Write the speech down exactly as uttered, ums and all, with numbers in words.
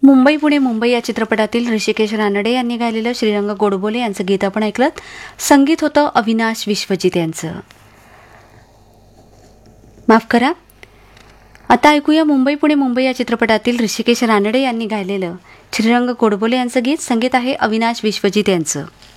मुंबई पुणे मुंबई या चित्रपटातील ऋषिकेश रानडे यांनी गायलेलं श्रीरंग गोडबोले यांचं गीत आपण ऐकलं. संगीत होतं अविनाश विश्वजित यांचं. माफ करा. आता ऐकूया मुंबई पुणे मुंबई या चित्रपटातील ऋषिकेश रानडे यांनी गायलेलं श्रीरंग गोडबोले यांचं गीत. संगीत आहे अविनाश विश्वजित यांचं.